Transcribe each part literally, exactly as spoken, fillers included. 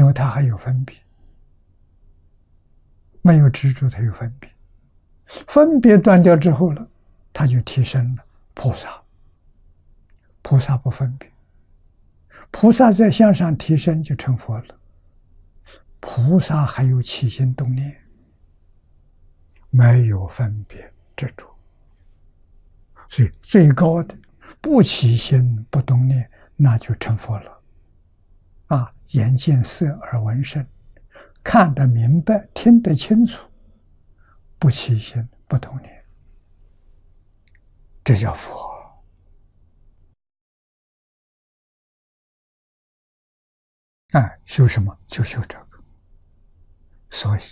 为它还有分别，没有执着，它有分别，分别断掉之后了，它就提升了菩萨。菩萨不分别，菩萨再向上提升就成佛了。菩萨还有起心动念，没有分别执着，所以最高的不起心不动念，那就成佛了。啊，眼见色，耳闻声，看得明白，听得清楚，不起心不动念，这叫佛。啊，修什么就修这个。所以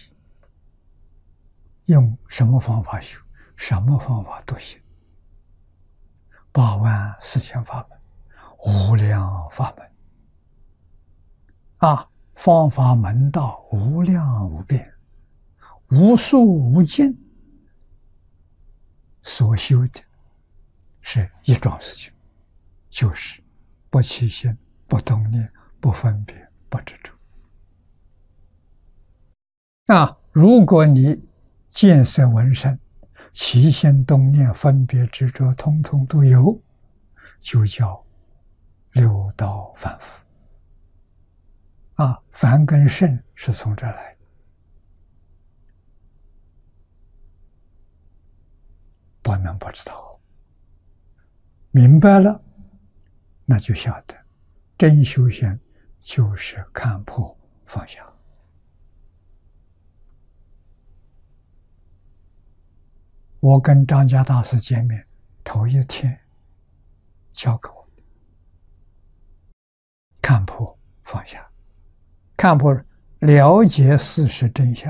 用什么方法修，什么方法都行。八万四千法门，无量法门啊，方法门道无量无边，无数无尽。所修的是一桩事情，就是不起心不动念，不分别不执着。啊，如果你见色闻声，起心动念、分别执着，通通都有，就叫六道凡夫。啊，凡跟圣是从这来的，不能不知道。明白了，那就晓得，真修行就是看破放下。我跟张家大师见面头一天教给我的，看破放下，看破了解事实真相，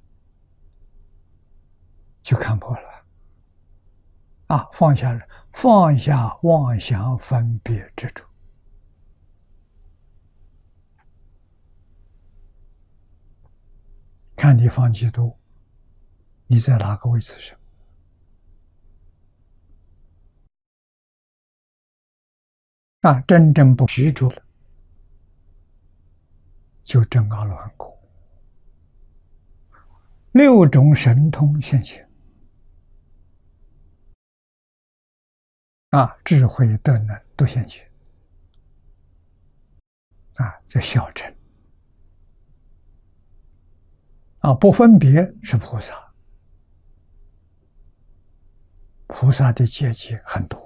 就看破了。啊，放下了，放下妄想分别执着。看你放几度，你在哪个位置上？啊，真正不执着了，就证阿罗汉果，六种神通现前。啊，智慧德能都现前。啊，叫小乘。啊，不分别是菩萨。菩萨的阶级很多。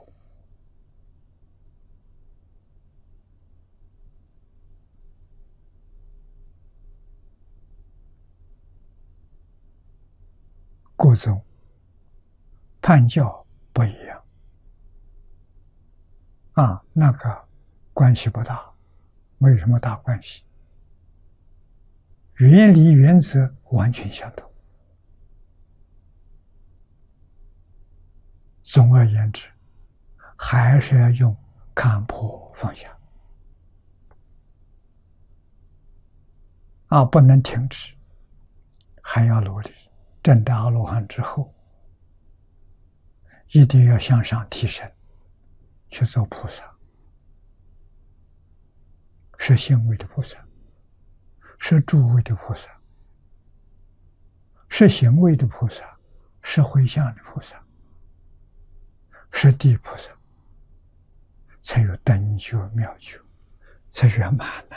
各种判教不一样。啊，那个关系不大，没什么大关系。原理原则完全相同。总而言之，还是要用看破放下。啊，不能停止，还要努力。证得阿罗汉之后，一定要向上提升，去做菩萨。是行为的菩萨，是诸位的菩萨，是行为的菩萨，是回向的菩萨，是地菩萨，才有等觉妙觉，才圆满呐。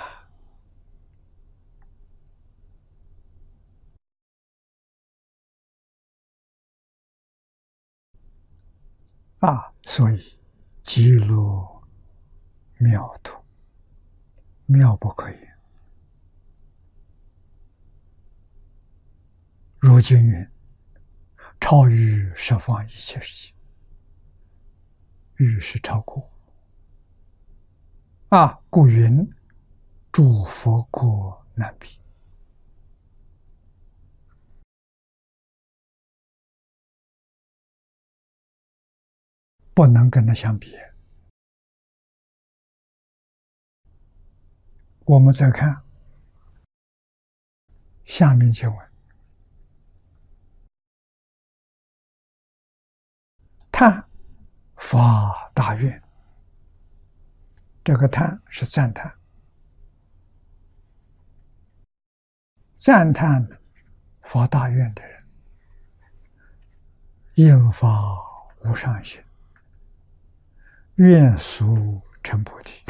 啊，所以极乐妙土，妙不可言。如经云：超于十方一切世界。欲是超过。啊，故云：诸佛国难比。不能跟他相比。我们再看下面经文：叹发大愿。这个叹是赞叹， 赞叹发大愿的人，应发无上心，愿速成菩提。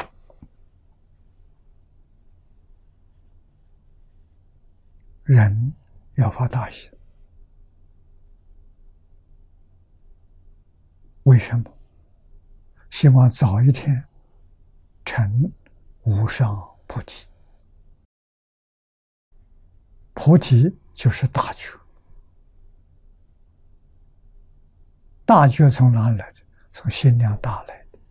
人要发大心，为什么？希望早一天成无上菩提。菩提就是大觉，大觉从哪里来的？从心量大来的。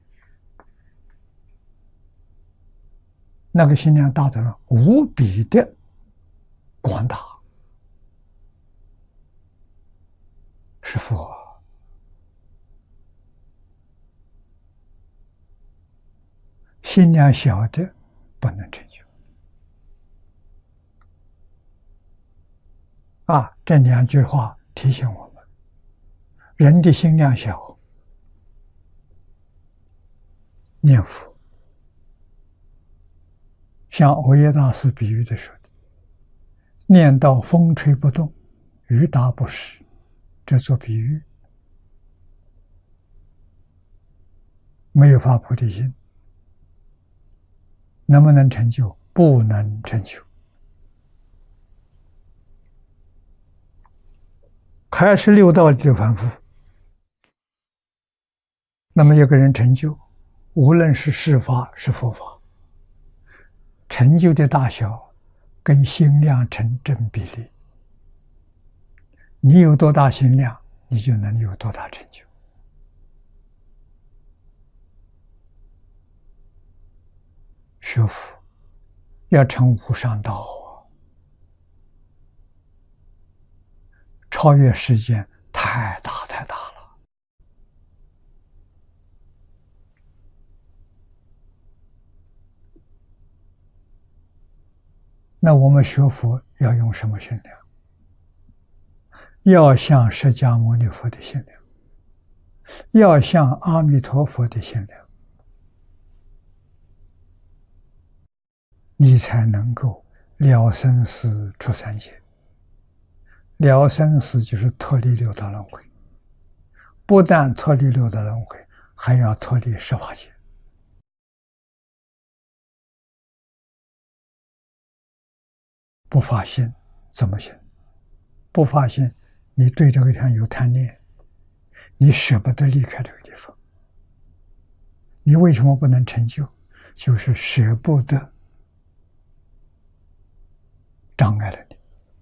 那个心量大的人，无比的广大，是佛。心量小的不能成就。啊，这两句话提醒我们：人的心量小，念佛，像藕益大师比喻的说的，念到风吹不动，雨打不湿，这做比喻，没有发菩提心，能不能成就？不能成就。还是六道里的凡夫。那么一个人成就，无论是世法是佛法，成就的大小跟心量成正比例。你有多大心量，你就能有多大成就。学佛要成无上道啊，超越世间太大太大了。那我们学佛要用什么心量？要像释迦牟尼佛的心量，要像阿弥陀佛的心量，你才能够了生死出三界。了生死就是脱离六道轮回，不但脱离六道轮回，还要脱离十法界。不发心怎么行？不发心，你对这个地方有贪念，你舍不得离开这个地方。你为什么不能成就？就是舍不得障碍了你。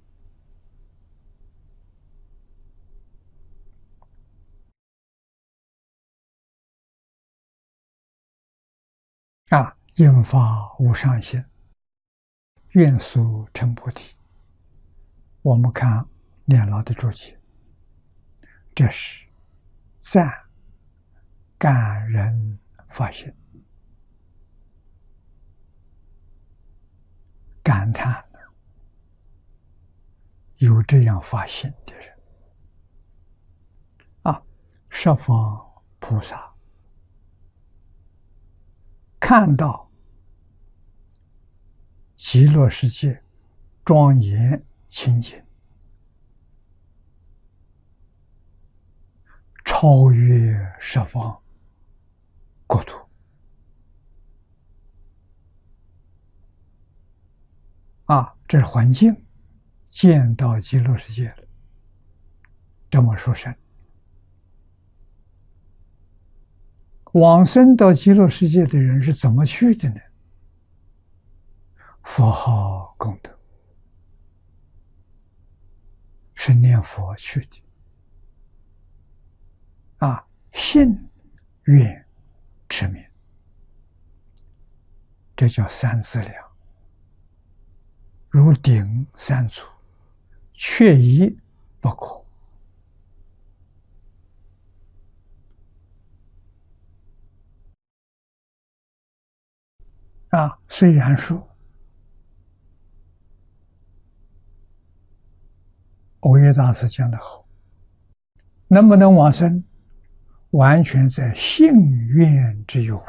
啊，应发无上心，愿速成菩提。我们看念老的注解，这是赞感人发心，感叹有这样发心的人啊！十方菩萨看到极乐世界庄严清净，超越十方国土啊！这是环境，见到极乐世界了，这么殊胜。往生到极乐世界的人是怎么去的呢？佛号功德，是念佛去的。啊，信愿持名，这叫三资粮，如顶三足，缺一不可。啊，虽然说藕益大师讲得好，能不能往生，完全在信愿之有无。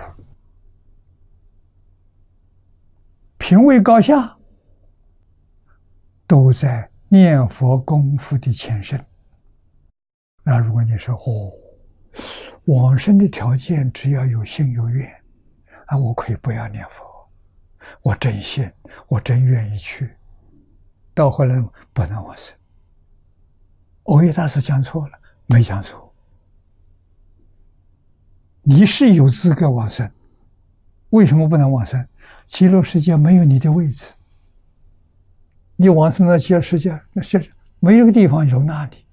品位高下， 都在念佛功夫的前身。那如果你说哦，往生的条件只要有信有愿啊，我可以不要念佛，我真信，我真愿意去。到后来不能往生。蕅益大师讲错了，没讲错。你是有资格往生，为什么不能往生？极乐世界没有你的位置，你往生到极乐世界，那是没有地方容纳你。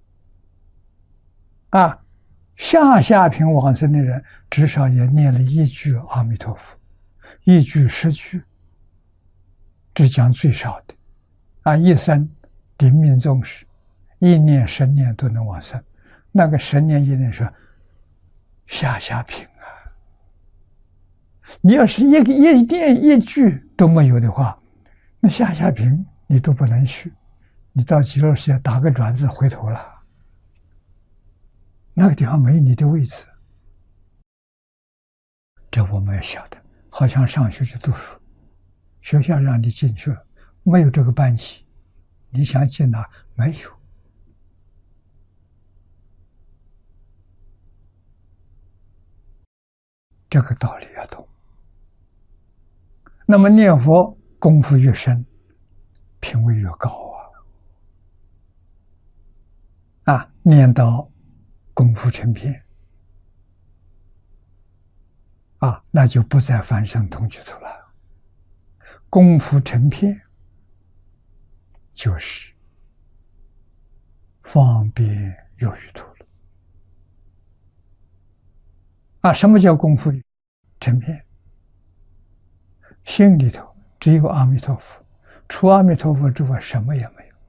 啊，下下品往生的人，至少也念了一句阿弥陀佛，一句十句，只讲最少的。啊，一生临命终时，一念十年都能往生。那个十年一念说下下品啊，你要是一个一念一句都没有的话，那下下品你都不能去，你到极乐世界打个转子回头了。那个地方没有你的位置，这我们要晓得。好像上学去读书，学校让你进去了，没有这个班级，你想进哪？没有。这个道理要懂。那么念佛功夫越深，品位越高啊！啊，念到功夫成片啊，那就不再翻身同居土了。功夫成片就是方便有余土了。啊，什么叫功夫成片？心里头只有阿弥陀佛，除阿弥陀佛之外什么也没有。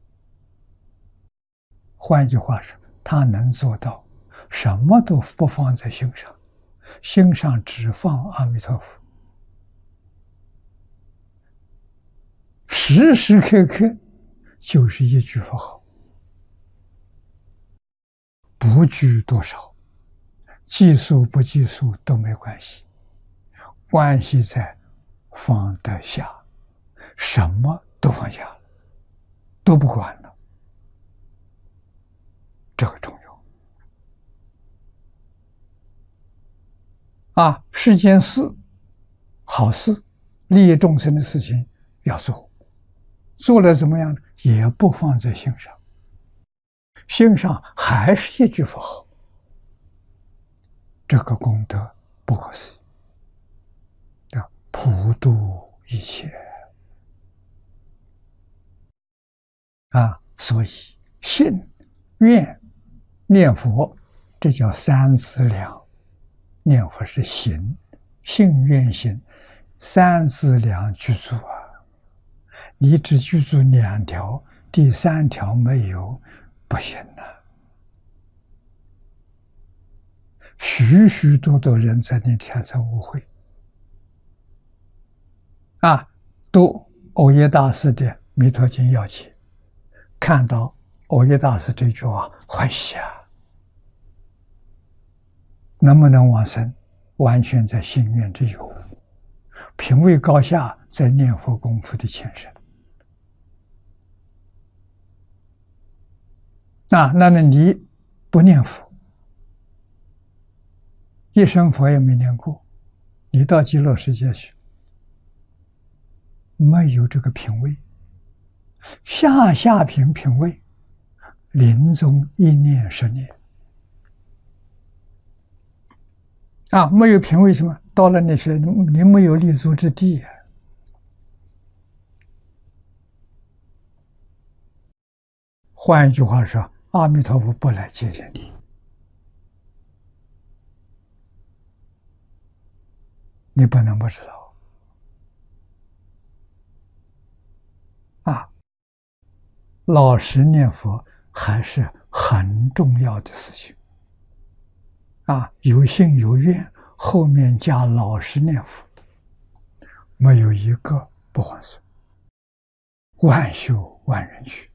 换一句话说，他能做到什么都不放在心上，心上只放阿弥陀佛，时时刻刻就是一句佛号，不拘多少，计数不计数都没关系，关系在放得下，什么都放下了，都不管了，这个重要啊！世间事、好事、利益众生的事情要做，做了怎么样呢？也不放在心上，心上还是一句佛号，这个功德不可思议。普度一切啊！所以信、愿、念佛，这叫三资粮。念佛是行，信、愿、行，三资粮具足啊！你只具足两条，第三条没有，不行啊！许许多多人在那天才误会。啊，读蕅益大师的《弥陀经要解》，看到蕅益大师这句话，欢喜啊！能不能往生，完全在心愿之有，品位高下在念佛功夫的前身。啊，那么你不念佛，一生佛也没念过，你到极乐世界去，没有这个品位，下下品品位，临终一念十年啊，没有品位什么？到了那些你没有立足之地啊。换一句话说，阿弥陀佛不来接引你，你不能不知道。啊，老实念佛还是很重要的事情啊！有信有愿，后面加老实念佛，没有一个不还生，万修万人去。